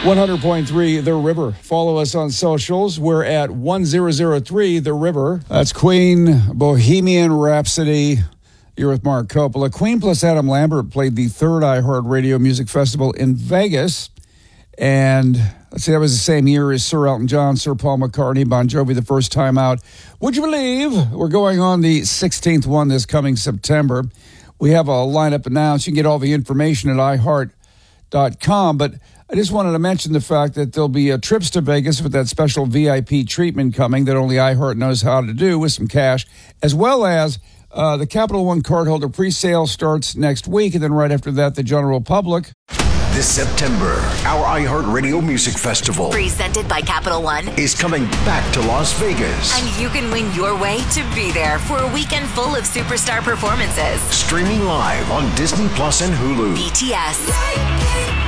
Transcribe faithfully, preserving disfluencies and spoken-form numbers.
one hundred point three The River. Follow us on socials. We're at one thousand three The River. That's Queen, Bohemian Rhapsody. You're with Mark Coppola. Queen plus Adam Lambert played the third iHeartRadio Music Festival in Vegas. And let's see, that was the same year as Sir Elton John, Sir Paul McCartney, Bon Jovi the first time out. Would you believe we're going on the sixteenth one this coming September? We have a lineup announced. You can get all the information at i heart dot com. But I just wanted to mention the fact that there'll be uh, trips to Vegas with that special V I P treatment coming that only iHeart knows how to do with some cash, as well as uh, the Capital One cardholder pre-sale starts next week, and then right after that, the general public. This September, our iHeartRadio Music Festival, presented by Capital One, is coming back to Las Vegas. And you can win your way to be there for a weekend full of superstar performances. Streaming live on Disney Plus and Hulu. B T S,